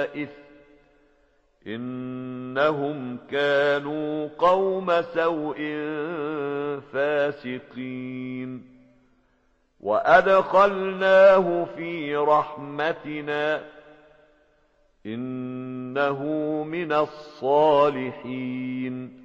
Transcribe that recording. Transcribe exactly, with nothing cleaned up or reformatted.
إثم إنهم كانوا قوم سوء فاسقين وأدخلناه في رحمتنا إنه من الصالحين